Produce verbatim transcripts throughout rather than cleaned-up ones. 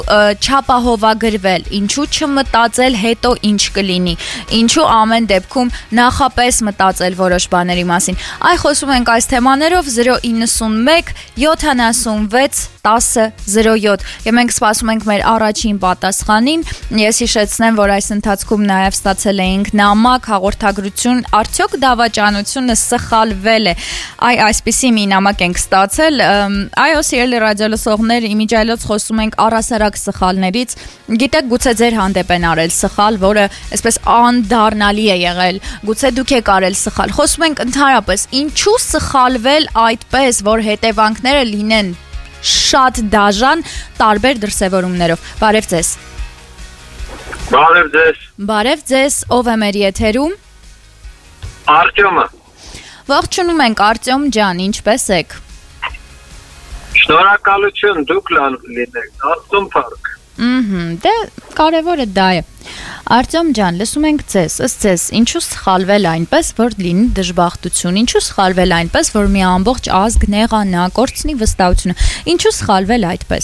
չափահովագրվել, ինչու չմտածել հետո ինչ կլինի, ինչու ամեն դեպքում նախապես մտածել որոշ բաների մասին։ Այ խոսում ենք այս թեմաներով zero nine one seventy-six ten zero seven եւ մենք սպասում ենք մեր առաջին պատասխանին։ Ես հիշեցնեմ, որ այս ընթացքում նաև ստացել էինք նամակ, հաղորդագրություն, արդյոք դավաճանությունը սխալվել է։ Այ այսպիսի մի նամակ ենք ստացել։ Այո, սիրելի ռադիոլսողներ, իմիջիայլոց խոսում ենք առասարակ սխալներից։ Գիտեք, գուցե ձեր հանդեպ են արել սխալ, որը այսպես անդառնալի է եղել։ Գուցե դուք եք արել սխալ։ Խոսում ենք ընդհանրապես, ինչու սխալվել այդպես, որ հետևանքները լինեն շատ դաժան տարբեր դրսևորումներով։ Բարև ձեզ։ Բարև ձեզ։ Բարև ձեզ, ով է մեր եթերում։ Արտյոմը։ Ողջունում ենք, Արտյոմ ջան, ինչպե՞ս եք։ Շնորհակալություն, դուք լավ լինեք, Աստծուն փառք։ Ահա, դե կարևորը դա է։ Արտյոմ ջան, լսում ենք ձեզ, ըստ ձեզ, ինչու սխալվել այնպես, որ լինի դժբախտություն, ինչու սխալվել այնպես, որ մի ամբողջ ազգ նեղանա, կորցնի վստահությունը, ինչու սխալվել այդպես։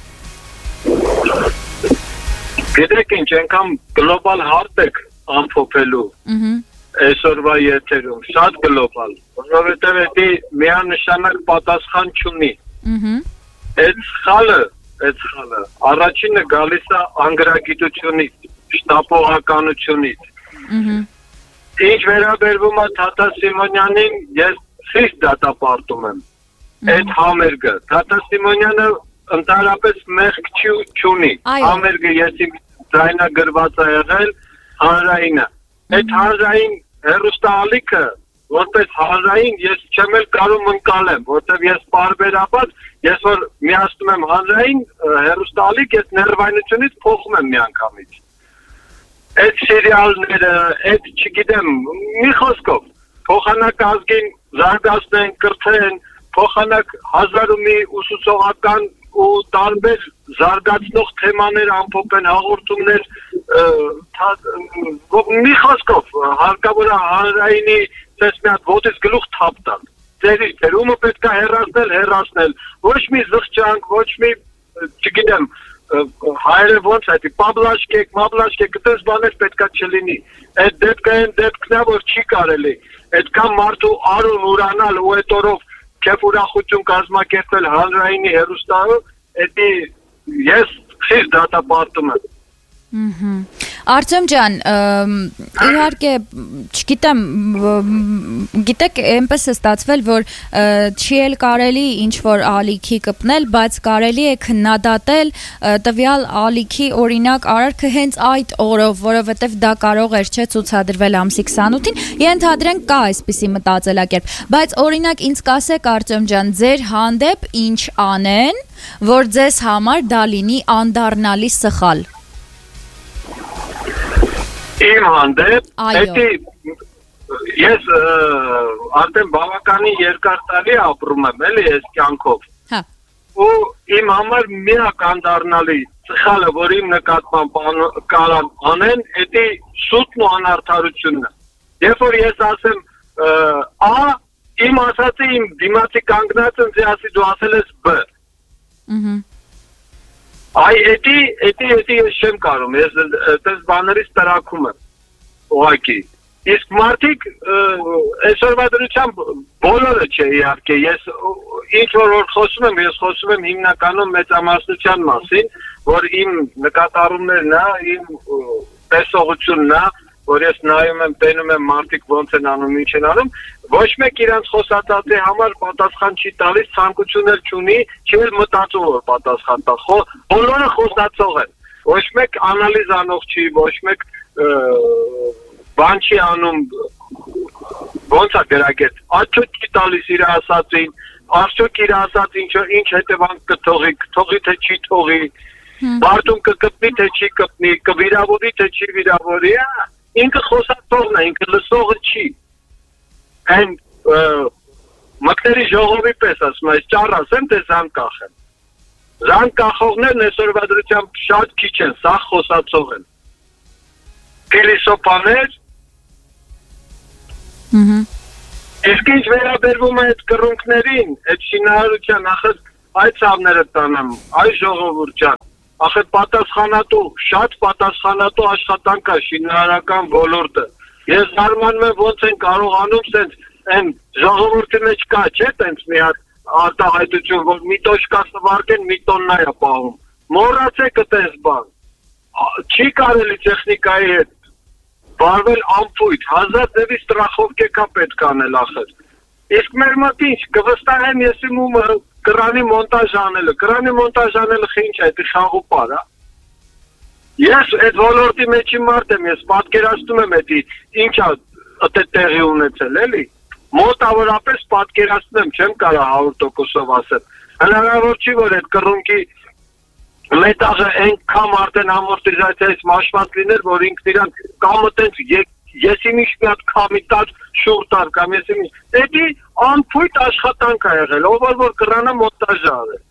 Գիտեք ինչ, այնքան գլոբալ հարց եք ամփոփելու։ Ահա։ Այսօրվա եթերում շատ գլոբալ, որովհետև դա միանշանակ պատասխան չունի։ Ահա։ Այդ սխալը, այդ սխալը առաջինը գալիս է անգրագիտությունից, շտապողականությունից։ Ահա։ Ինչ վերաբերվում է Թաթա Սիմոնյանին, ես խիստ դատապարտում եմ։ Այդ համերգը Թաթա Սիմոնյանը ընդհանրապես մեղք չունի։ Համերգը ես իմ ձայնագրված է եղել հանրայինը։ Այդ հանրային հեռուստաալիքը որպես հանրային ես չեմ էլ կարող ընկալեմ, որտեղ ես բարբերաբար, ես որ միացնում եմ հանրային հեռուստաալիք, ես ներվայնությունից փոխում եմ միանգամից։ Այդ սերիալները, այդ չգիտեմ, մի խոսքով, փոխանակ ազգին զարգացնեն, կրթեն, փոխանակ հազար ու մի ուսուցողական ու տարբեր զարգացնող թեմաներ ամփոփեն, հաղորդումներ, մի խոսքով, հարկավոր է հանրայինի ես մի հատ ոտից գլուխ թափ տալ։ Ձեր թերումը պետք է հեռացնել, հեռացնել։ Ոչ մի զղջանք, ոչ մի, չգիտեմ, հայերը ոնց է, պաբլաշկեք, մաբլաշկեք, այդպես բաներ պետք է չլինի։ Այդ դեպքը այն դեպքն է, որ չի կարելի։ Այդքան մարդու արուն ուրանալ ու այդ օրով քեֆ ուրախություն կազմակերպել հանրայինի հեռուստայով, դա ես խիստ դատապարտում եմ։ Ահա։ Արտյոմ ջան, իհարկե, չգիտեմ, գիտեք, այնպես է ստացվել, որ չի էլ կարելի ինչ-որ ալիքի կպնել, բայց կարելի է քննադատել տվյալ ալիքի օրինակ արարքը հենց այդ օրով, որովհետև դա կարող էր չէ ցուցադրվել ամսի քսանութին, ենթադրենք կա այսպիսի մտածելակերպ, բայց օրինակ ինձ կասեք, Արտյոմ ջան, ձեր հանդեպ ինչ անեն, որ ձեզ համար դա լինի անդառնալի սխալ։ Իմ հանդեպ, էդի, ես արդեն բավականին երկար տարի ապրում եմ, էլի ես կյանքով, ու իմ համար միակ անդառնալի սխալը, որ իմ նկատմամբ կարան անեն, էդի սուտն ու անարդարությունն է, երբ որ ես ասեմ, ա, իմ ասացի իմ դիմացի կանգնած ընձի ասի դու ասել ես բ, այ էդի, էդի, էդի ես չեմ կարում, ես տես բաներից տրաքում եմ, ուղղակի, իսկ մարդիկ այսօրվա դրությամբ բոլորը չէ իհարկե, ես ինչ որ որ խոսում եմ, ես խոսում եմ հիմնականում մեծամասնության մասին, որ իմ նկատառումներն է, իմ տեսողությունն է, որ ես նայում եմ, տենում եմ մարդիկ ոնց են անում, ինչ են անում, ոչ մեկ իրանց խոսածածի համար պատասխան չի տալիս, ցանկություններ չունի, չի էլ մտածում որ պատասխան տա, բոլորը խոսացող են, ոչ մեկ անալիզ անող չի, ոչ մեկ բան չի անում, ոնց է գրագետ, աչոք չի տալիս իր ասածին, արդյոք իր ասած ինչ հետևանք կթողի, կթողի թե չի թողի, մարդուն կկպնի թե չի կպնի, կվիրավորի թե չի վիրավորի, ինքը խոսածողն է, ինքը լսողը չի, այն մկների ժողովի պես ասում, այս ճառ ասեմ, թե զան կախեմ, զան կախողներն այսօրվա դրությամբ շատ քիչ են, սաղ խոսածող են, փիլիսոփաներ, իսկ ինչ վերաբերվում է այդ կռունկներին, այդ շինարարության, ախր այդ ցավները տանեմ, այ ժողովուրդ ջան, ախր պատասխանատու, շատ պատասխանատու աշխատանք է շինարարական ոլորտը։ Ես զարմանում եմ ոնց են կարողանում սենց այն ժողովրդի մեջ կա, չէ՞, տենց մի հատ արտահայտություն, որ մի տոշկա սվարկեն, մի տոննա է պահում։ Մոռացեք այդպես բան։ Չի կարելի տեխնիկայի հետ վարվել անփույթ, հազար դեպի ստրախովկե կա պետք անել ախր։ Իսկ մեր մոտ ինչ, կվստահեմ ես իմ ում կրանի մոնտաժ անելը, կրանի մոնտաժ անելը ինչ է, դա խաղուպար է։ Ես այդ ոլորտի մեջի մարդ եմ, ես պատկերացնում եմ էդի ինչա այդտեղ տեղի ունեցել, էլի։ Մոտավորապես պատկերացնում եմ, չեմ կարող հարյուր տոկոսով ասել։ Հնարավոր չի, որ այդ կռունկի մետաղը այնքան արդեն ամորտիզացիայից մաշված լիներ, որ ինքն իրան կամ այտենց ես իմիշ մի հատ կամիտար շուռ տար կամ ես իմիշ էդի անփույթ աշխատանք է եղել, ով որ կրանը մոնտաժ արել։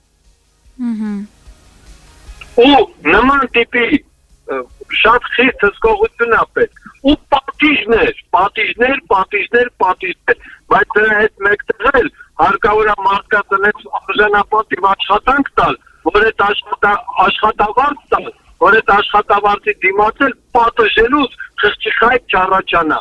Ու նման տիպի շատ խիստ հսկողություն է պետք։ Ու պատիժներ, պատիժներ, պատիժներ, պատիժներ, բայց դրա հետ մեկտեղել հարկավոր է մարդկանց այնպես արժանապատիվ աշխատանք տալ, որ այդ աշխատավարձ տալ, որ այդ աշխատավարձի դիմացել պատժելուց խղճիխայք չառաջանա։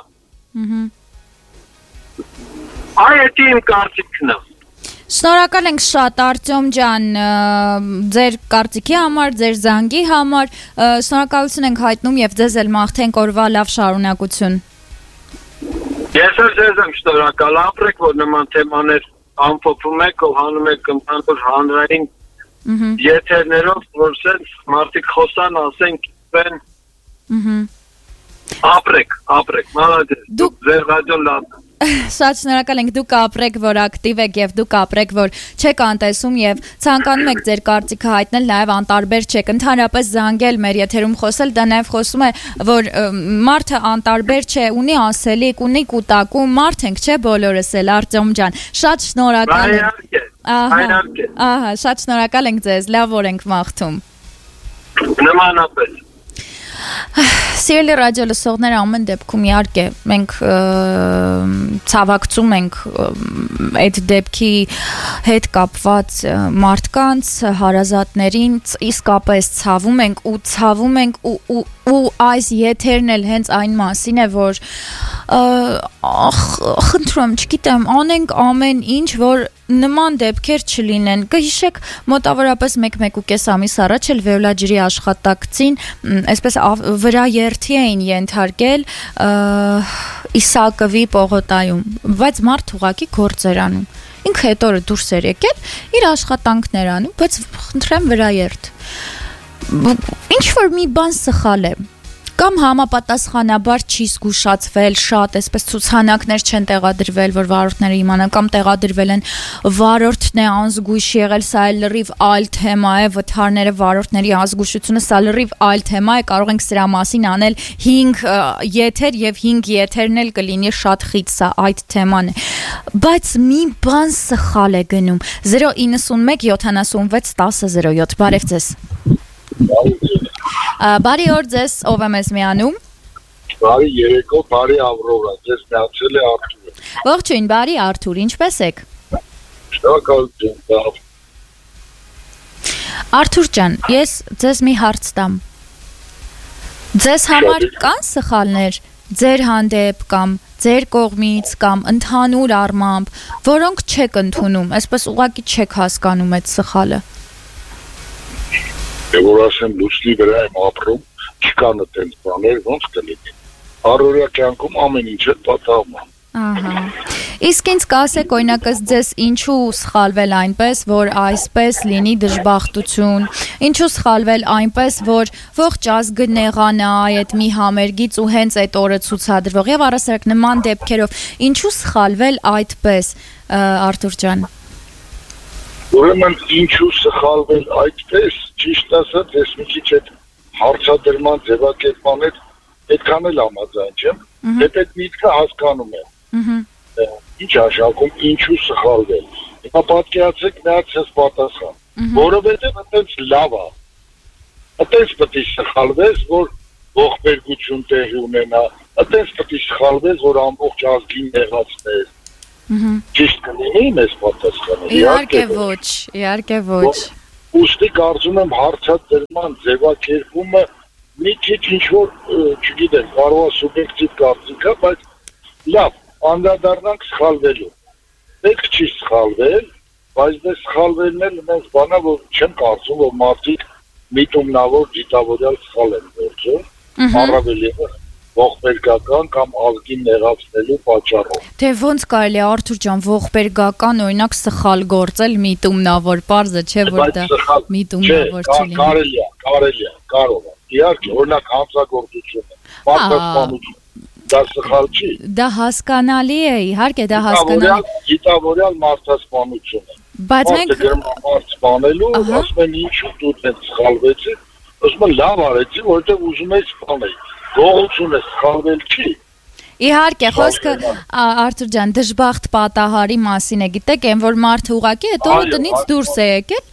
Այ դա իմ կարծիքն է։ Շնորհակալ ենք շատ Արտյոմ ջան, ձեր կարծիքի համար, ձեր զանգի համար, շնորհակալություն ենք հայտնում եւ ձեզ էլ մաղթենք օրվա լավ շարունակություն։ Ես էլ ձեզ եմ շնորհակալ, ապրեք, որ նման թեմաներ ամփոփում եք, ով հանում եք ընդհանուր հանրային եթերներով, որ սենց մարդիկ խոսան, ասեն, կիպեն։ Ապրեք, ապրեք, մալադես, դուք ձեր ռադիոն լավ։ Շատ շնորհակալ ենք, դուք ապրեք, որ ակտիվ եք եւ դուք ապրեք, որ չեք անտեսում եւ ցանկանում եք ձեր կարծիքը հայտնել, նաեւ անտարբեր չեք ընդհանրապես զանգել մեր եթերում խոսել, դա նաեւ խոսում է, որ մարդը անտարբեր չէ, ունի ասելիք, ունի կուտակում, մարդ ենք, չէ՞ բոլորս էլ Արտյոմ ջան։ Շատ շնորհակալ ենք։ Ահա, ահա, շատ շնորհակալ ենք ձեզ, լավ օր ենք մաղթում։ Նմանապես։ Սիրելի ռադիո լսողներ, ամեն դեպքում իհարկե մենք ցավակցում ենք այդ դեպքի հետ կապված մարդկանց, հարազատներին, իսկապես ցավում ենք ու ցավում ենք ու ու ու այս եթերն էլ հենց այն մասին է, որ խնդրում, չգիտեմ, անենք ամեն ինչ, որ նման դեպքեր չլինեն։ Կհիշեք, մոտավորապես մեկ-մեկուկես ամիս առաջ էլ Վեոլա ջրի աշխատակցին, այսպես վրա երթի էին ենթարկել Իսակովի պողոտայում, բայց մարդ ուղակի գործ էր անում։ Ինքը հետ օրը դուրս էր եկել, իր աշխատանքներ անում, բայց խնդրեմ վրա երթ։ Ինչ որ մի բան սխալ է, կամ համապատասխանաբար չի զգուշացվել շատ, այսպես ցուցանակներ չեն տեղադրվել, որ վարորդները իմանան, կամ տեղադրվել են, վարորդն է անզգույշ եղել, սա էլ լրիվ այլ թեմա է, վթարները, վարորդների անզգուշությունը, սա լրիվ այլ թեմա է, կարող ենք սրա մասին անել հինգ եթեր եւ հինգ եթերն էլ կլինի շատ խիտ, սա այդ թեման է, բայց մի բան սխալ է գնում։ Զրո իննսունմեկ յոթանասունվեց տասը զրո յոթ, բարև ձեզ։ Բարի օր ձեզ, ով եմ ես միանում։ Բարի երեկո, բարի Ավրորա, ձեզ միացել է Արթուրը։ Ողջույն, բարի Արթուր, ինչպես եք։ Շնորհակալություն։ Արթուր ջան, ես ձեզ մի հարց տամ։ Ձեզ համար կան սխալներ ձեր հանդեպ կամ ձեր կողմից կամ ընդհանուր առմամբ, որոնք չեք ընդունում, այսպես ուղղակի չեք հասկանում այդ սխալը։ Եվ որ ասեմ լուսնի վրա եմ ապրում, չկան այդպես բաներ, ոնց կլինի։ Առօրյա կյանքում ամեն ինչ է պատահում։ Ահա։ Իսկ ինձ կասեք, օրինակ, ձեզ ինչու սխալվել այնպես, որ այսպես լինի դժբախտություն, ինչու սխալվել այնպես, որ ողջ ազգը նեղանա այդ մի համերգից ու հենց այդ օրը ցուցադրվող եւ առասարակ նման դեպքերով, ինչու սխալվել այդպես, Արթուր ջան։ Ուրեմն ինչու սխալվել այդպես, ճիշտ ասած, ես մի քիչ այդ հարցադրման ձևակերպման հետ այդքան էլ համաձայն չեմ, դեպ այդ միտքը հասկանում եմ։ Ինչ աշակում, ինչու սխալվել։ Հիմա պատկերացրեք մի հատ ցես պատասխան, որովհետև այդպես լավ է։ Այդպես պետք է սխալվես, որ ողբերգություն տեղի ունենա, այդպես պետք է սխալվես, որ ամբողջ ազգին նեղացնես։ Ճիշտ կլինի մեզ պատասխանը։ Իհարկե ոչ, իհարկե ոչ։ ուստի կարծում եմ հարցադրման ձևակերպումը մի քիչ ինչ-որ, չգիտեմ, կարող է սուբյեկտիվ կարծիք է, բայց լավ, անդրադառնանք սխալվելու։ Պետք չի սխալվել, բայց դե սխալվելն էլ մեզ բանա, որ չեմ կարծում, որ մարդիկ միտումնավոր դիտավորյալ սխալ են գործում, առավել ևս ողբերգական կամ ազգին նեղացնելու պատճառով։ Թե ոնց կարելի է Արթուր ջան ողբերգական օրինակ սխալ գործել միտումնավոր, պարզը չէ որ դա միտումնավոր չլինի։ Կարելի է, կարելի է, կարող է։ Իհարկե, օրինակ հանցագործությունը, մարդասպանություն, դա սխալ չի։ Դա հասկանալի է, իհարկե դա հասկանալի։ Գիտավորյալ մարդասպանություն է։ Բայց մենք մարդ սպանելու, ասում են ինչու դուք եք սխալվեցիք, ասում են լավ արեցի, որովհետև ուզում եք սպանել։ Գողությունը սխալվել չի։ Իհարկե, խոսքը Արթուր ջան, դժբախտ պատահարի մասին է, գիտեք, այն որ մարդը ուղղակի այդ օրը տնից դուրս է եկել,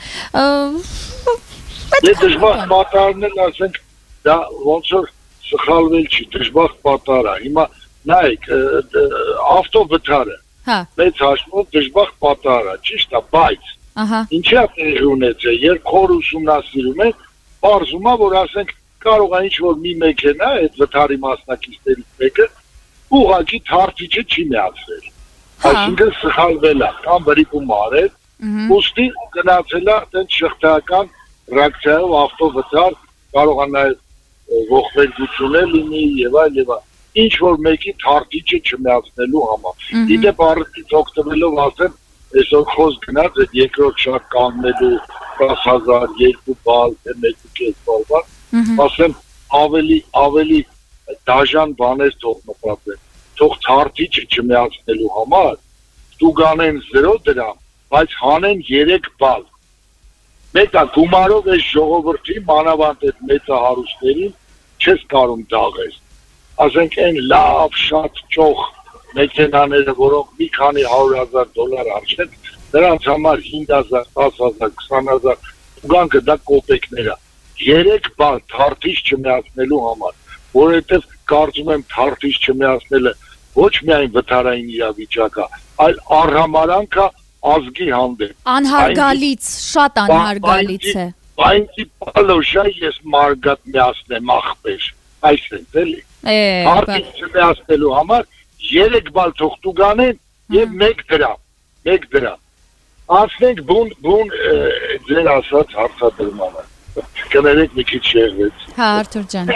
դե դժբախտ պատահարն էլ ասենք, դա ոնց որ սխալվել չի, դժբախտ պատահար է։ Հիմա նայեք, ավտովթարը, մեծ հաշվով դժբախտ պատահար է, ճիշտ է, բայց ինչի՞ է տեղի ունեցել, երբ խոր ուսումնասիրում են, պարզում է, որ ասենք կարող է ինչ-որ մի մեքենա, այդ վթարի մասնակիցներից մեկը, ուղղակի թարթիչը չի միացրել։ Այսինքն սխալվել է, կամ վրիպում արել, ուստի գնացել է այդպես շղթայական ռեակցիայով ավտովթար, կարող է նաև ողբերգություն լինի եւ այլ եւ այլ։ Ինչ-որ մեկի թարթիչը չմիացնելու համար։ Իդեպ առիթից օգտվելով ասեմ, այսօր խոսք գնաց այդ երկրորդ շարք կանգնելու տասը հազար, երկու բալ, թե մեկ կես բալ, ասեմ ավելի ավելի դաժան բաներ թող մտածեն, թող թարթիչը չմիացնելու համար ստուգանեն զրո դրամ, բայց հանեն երեք բալ։ Մեկը գումարով այս ժողովրդի մանավանդ այդ մեծահարուստներին չես կարող դաղես։ Ասենք այն լավ շատ ճոխ մեքենաները, որոնք մի քանի հարյուր հազար դոլար արժեն, նրանց համար հինգ հազար, տասը հազար, քսան հազար ուղղանկը դա կոպեկներ է։ Երեք բան թարթիչ չմիացնելու համար, որովհետև կարծում եմ թարթիչ չմիացնելը ոչ միայն վթարային իրավիճակ է, այլ արհամարանք է ազգի հանդեպ։ Անհարգալից, շատ անհարգալից է։ Բայց պալոշա ես մարգատ միացնեմ ախպեր, այսպես էլի։ Թարթիչ չմիացնելու համար երեք բալ թող տուգանեն եւ մեկ դրամ, մեկ դրամ։ Ասենք բուն բուն ձեր ասած հարցադրմանը։ Կներեք մի քիչ շեղվեց։ Հա, Արթուր ջան։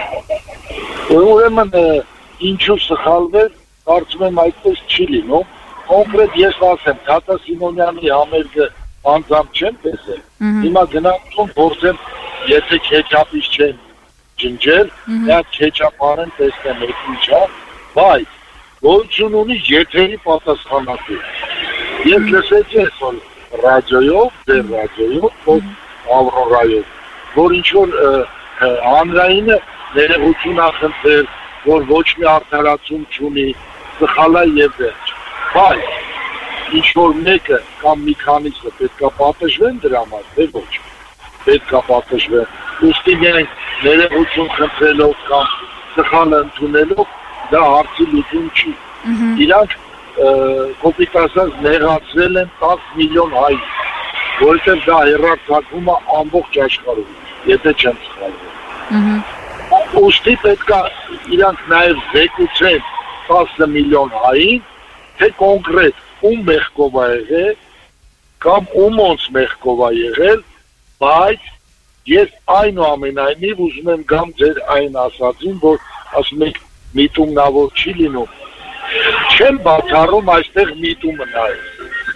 Ուրեմն ինչու սխալվել, կարծում եմ այդպես չի լինում։ Կոնկրետ ես ասեմ, Թաթա Սիմոնյանի համերգը անձամբ չեմ տեսել։ Հիմա գնացում փորձեմ, եթե քեչապից չեն ջնջել, դա քեչապարեն տեսնեմ ինչ է, բայց գոյություն ունի եթերի պատասխանատու։ Ես լսեցի այսօր ռադիոյով, դեր ռադիոյով, Ավրորայով, որ ինչ-որ հանրայինը ներողություն է խնդրել, որ ոչ մի արդարացում չունի, սխալ է եւ վերջ։ Բայց ինչ-որ մեկը կամ մի քանիսը պետք է պատժվեն դրա համար, թե ոչ։ Պետք է պատժվեն։ Ուստի միայն ներողություն խնդրելով կամ սխալը ընդունելով դա հարցի լուծում չի։ Իրանք կոպիտ ասած նեղացրել են տասը միլիոն հայ, որովհետև դա հեռարձակվում է ամբողջ աշխարհում, եթե չեմ սխալվում։ Ուստի պետք է իրանք նաև զեկուցեն տասը միլիոն հային, թե կոնկրետ ում մեղքով է եղել կամ ումոնց մեղքով է եղել, բայց ես այնուամենայնիվ ուզում եմ գամ ձեր այն ասածին, որ ասում եք միտումնավոր չի լինում։ Չեմ բացառում այստեղ միտումը նայել։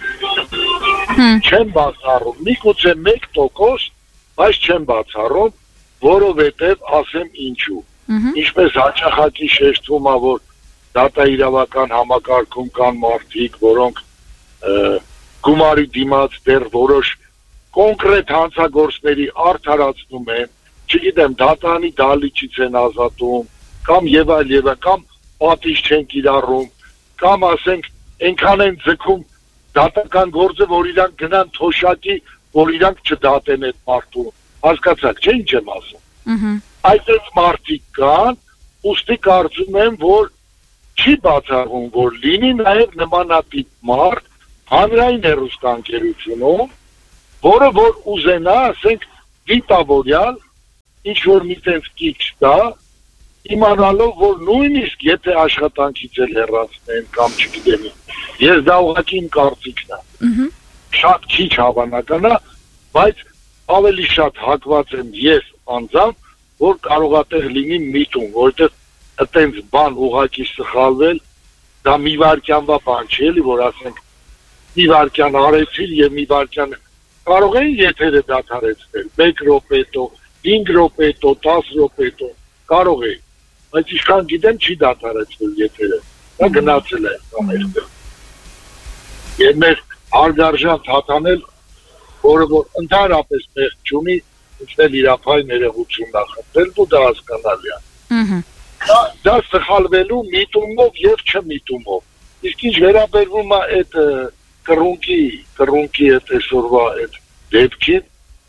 Չեմ բացառում, միգուցե մեկ տոկոս, բայց չեմ բացառում, որովհետև ասեմ ինչու։ Ինչպես հաճախակի շեշտվում է, որ դատաիրավական համակարգում կան մարդիկ, որոնք գումարի դիմաց դեռ որոշ կոնկրետ հանցագործների արդարացնում են, չգիտեմ, դատանի դալիճից են ազատում, կամ եւ այլ եւ կամ պատիժ չեն կիրառում, կամ ասենք այնքան են ձգում դատական գործը, որ իրանք գնան թոշակի, որ իրանք չդատեն այդ մարդուն։ Հասկացաք, չէ՞ ինչ եմ ասում։ Այդպես մարդիկ կան, ուստի կարծում եմ, որ չի բացառում, որ լինի նաև նմանատիպ մարդ հանրային հեռուստաընկերությունում, որը որ ուզենա, ասենք, դիտավորյալ, ինչ որ մի տենց կիչ դա, իմանալով, որ նույնիսկ եթե աշխատանքից էլ հեռացնեն կամ չգիտեմ, ես դա ուղղակի իմ կարծիքն է։ Շատ քիչ հավանական է, բայց ավելի շատ հակված եմ ես անձամբ, որ կարող է տեղ լինի միտում, որովհետև այտենց բան ուղղակի սխալվել, դա մի վայրկյանվա բան չի էլի, որ ասենք մի վայրկյան արեցին եւ մի վայրկյան կարող են եթերը դադարեցնել, մեկ րոպե հետո, հինգ րոպե հետո, տասը րոպե հետո, կարող է, բայց ինչքան գիտեմ չի դադարեցվել եթերը, դա գնացել է ամերիկը։ Եվ մեր հարգարժան թաթանել, որը որ ընդհանրապես մեղք չունի, ինքնել իրապայ ներողություն նախատել, ու դա հասկանալի է։ Դա սխալվելու միտումով եւ չմիտումով։ Իսկ ինչ վերաբերվում է այդ կռունկի, կռունկի այդ այսօրվա այդ դեպքին,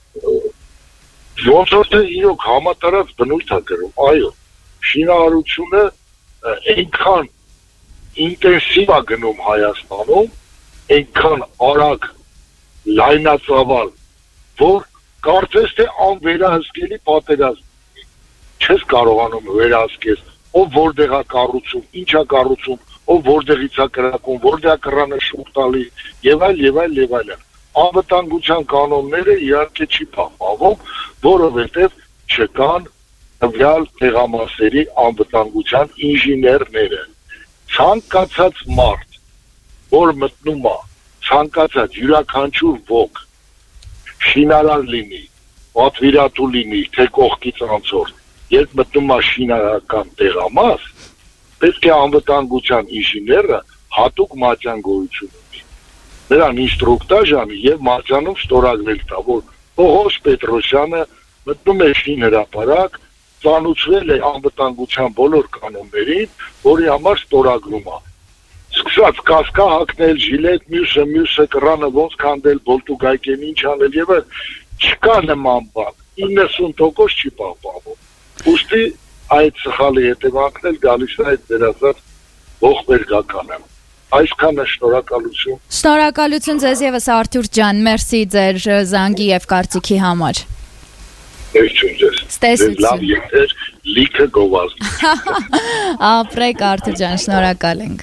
ոնց որ թե իրոք համատարած բնույթ է գրում, այո, շինարարությունը այնքան ինտենսիվ է գնում Հայաստանում, այնքան արագ լայնածավալ, որ կարծես թե անվերահսկելի պատերազմ չես կարողանում վերահսկես, ով որտեղ է կառուցում, ինչ է կառուցում, ով որտեղից է կրակում, որտեղ է կռանը շուռ տալի, եւ այլ, եւ այլ, եւ այլն։ Անվտանգության կանոնները իհարկե չի պահպանվում, որովհետեւ չկան տվյալ տեղամասերի անվտանգության ինժեներները։ Ցանկացած մարդ, որ մտնում է, ցանկացած յուրաքանչյուր ոք, շինարար լինի, պատվիրատու լինի, թե կողքից անցորդ, երբ մտնում է շինարարական տեղամաս, պետք է անվտանգության ինժեները հատուկ մատյան գոյություն ունի։ Նրան ինստրուկտաժ անի եւ մատյանում ստորագրել տա, որ Պողոս Պետրոսյանը մտնում է շինհրապարակ, ծանուցվել է անվտանգության բոլոր կանոններին, որի համար ստորագրում է։ Սկսած կասկա հագնել, ժիլետ, մյուսը, մյուսը կռանը ոնց քանդել, բոլտուգայքեն ինչ անել եւ չկա նման բան։ իննսուն տոկոս չի պահպանվում։ Ուստի այդ սխալի հետևանքն էլ գալիս է այդ վերածած ողբերգականը։ Այսքանը շնորհակալություն։ Շնորհակալություն ձեզ եւս Արթուր ջան, մերսի ձեր զանգի եւ կարծիքի համար։ Ստեսություն։ Լավ եթեր, լիքը գովազդ։ Ապրեք Արթուր ջան, շնորհակալ ենք։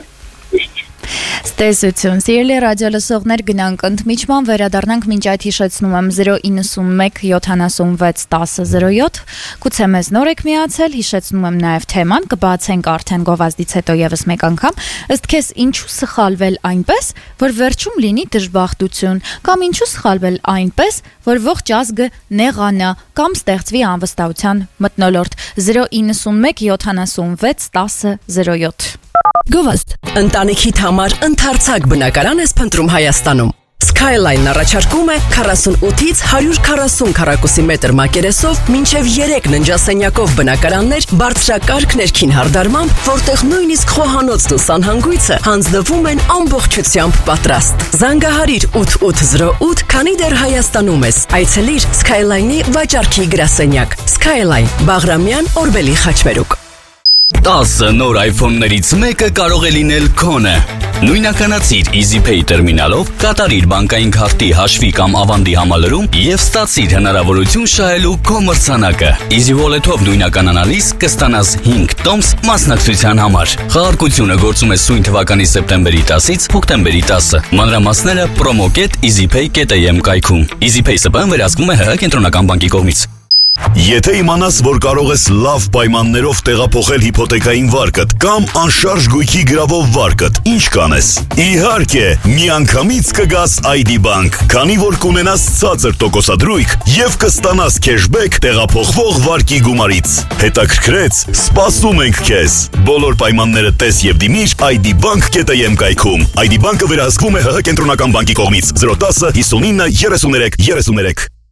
Ստեսություն, սիրելի ռադիոլսողներ, գնանք ընդմիջման, վերադառնանք, մինչ այդ հիշեցնում եմ զրո իննսուն մեկ յոթանասունվեց տասը զրո յոթ, գուցե մեզ նոր եք միացել, հիշեցնում եմ նաև թեման, կբացենք արդեն գովազդից հետո եւս մեկ անգամ, ըստ քեզ ինչու սխալվել այնպես, որ վերջում լինի դժբախտություն, կամ ինչու սխալվել այնպես, որ ողջ ազգը նեղանա, կամ ստեղծվի անվստահության մթնոլորտ, զրո իննսուն մեկ յոթանասունվեց տասը զրո յոթ։ Գովազդ, ընտանիքիդ համար ընդարձակ բնակարան ես փնտրում Հայաստանում։ Skyline առաջարկում է քառասունութից հարյուր քառասուն քառակուսի մետր մակերեսով մինչև երեք ննջասենյակով բնակարաններ բարձրակարգ ներքին հարդարմամբ, որտեղ նույնիսկ խոհանոցն ու սանհանգույցը հանձնվում են ամբողջությամբ պատրաստ։ Զանգահարիր ութ ութ զրո ութ, քանի դեռ Հայաստանում ես։ Այցելիր Skyline-ի վաճառքի գրասենյակ։ Skyline, Բաղրամյան, Օրբելի խաչմերուկ։ տասը նոր iPhone-ներից մեկը կարող է լինել քոնը։ Նույնականացիր EasyPay տերմինալով, կատարիր բանկային քարտի հաշվի կամ ավանդի համալրում եւ ստացիր հնարավորություն շահելու քո մրցանակը։ Easy Wallet-ով նույնականանալիս կստանաս հինգ տոմս մասնակցության համար։ Խաղարկությունը գործում է սույն թվականի սեպտեմբերի տասից հոկտեմբերի տասը։ Մանրամասները promo.ket easypay.am կայքում։ EasyPay ՍՊԸ վերահսկվում է ՀՀ կենտրոնական բանկի կողմից։ Եթե իմանաս, որ կարող ես լավ պայմաններով տեղափոխել հիփոթեկային վարկդ կամ անշարժ գույքի գրավով վարկդ, ինչ կանես։ Իհարկե, միանգամից կգաս այ դի Bank, քանի որ կունենաս ցածր տոկոսադրույք եւ կստանաս քեշբեք տեղափոխվող վարկի գումարից։ Հետաքրքրեց, սպասում ենք քեզ։ Բոլոր պայմանները տես եւ դիմիր այ դի bank.am կայքում։ այ դի Bank-ը վերահսկվում է ՀՀ կենտրոնական բանկի կողմից։ զրո տասը հիսունինը երեսուներեք երեսուներեք։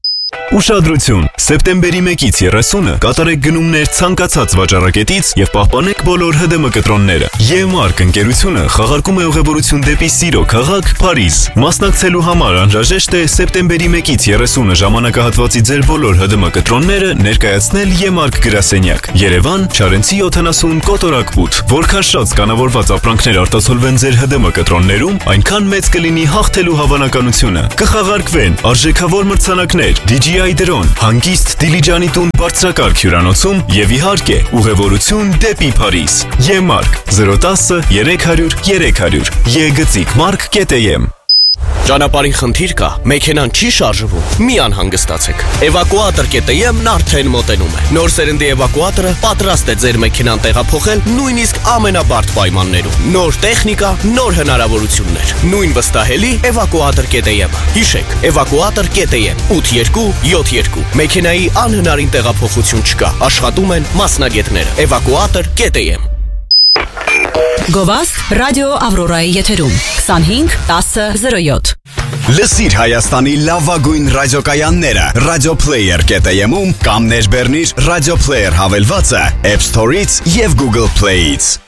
Ուշադրություն, սեպտեմբերի մեկից երեսունը կատարեք գնումներ ցանկացած վաճառակետից եւ պահպանեք բոլոր Հ D M կտրոնները։ Եմարկ ընկերությունը խաղարկում է ուղևորություն դեպի Սիրո քաղաք, Փարիզ։ Մասնակցելու համար անհրաժեշտ է սեպտեմբերի մեկից երեսունը ժամանակահատվածի ձեր բոլոր Հ D M կտրոնները ներկայացնել Եմարկ գրասենյակ։ Երևան, Չարենցի յոթանասուն կոտորակ ութ։ Որքան շատ կանավորված ապրանքներ արտացոլվեն ձեր Հ D M կտրոններում, այնքան մեծ կլինի հաղթելու հավանականությունը։ Կխաղարկվեն արժեքավոր մրցանակներ, D J I դրոն, հանգիստ Դիլիջանի տուն բարձրակարգ հյուրանոցում եւ իհարկե ուղևորություն դեպի Փարիզ։ Եմարկ zero one zero երեք հարյուր երեք հարյուր եգծիկ մարկ կետեմ։ Ճանապարհի խնդիր կա, մեքենան չի շարժվում, մի անհանգստացեք։ Էվակուատոր կետեմ-ն արդեն մոտենում է։ Նոր սերնդի էվակուատորը պատրաստ է ձեր մեքենան տեղափոխել նույնիսկ ամենաբարդ պայմաններում։ Նոր տեխնիկա, նոր հնարավորություններ։ Նույն վստահելի էվակուատոր կետեմ-ը։ Հիշեք, էվակուատոր կետեմ ութ երկու յոթ երկու։ Մեքենայի անհնարին տեղափոխություն չկա։ Աշխատում են մասնագետները։ Էվակուատոր կետեմ։ Գովաստ ռադիո Ավրորայի եթերում twenty-five ten zero seven Լսիր Հայաստանի լավագույն ռադիոկայանները Radioplayer կետեմ-ում կամ ներբեռնիր Radioplayer հավելվածը App Store-ից եւ Google Play-ից։